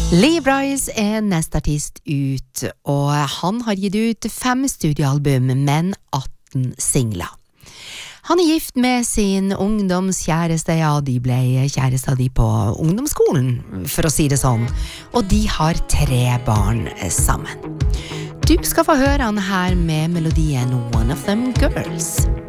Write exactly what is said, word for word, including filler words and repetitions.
Lee Brice er neste artist ut, og han har gitt ut fem studioalbum, men atten singler. Han er gift med sin ungdomskjæreste, ja, de ble kjærester de på ungdomsskolen, for å si det sånn, og de har tre barn sammen. Du skal få høre han her med melodien One of Them Girls.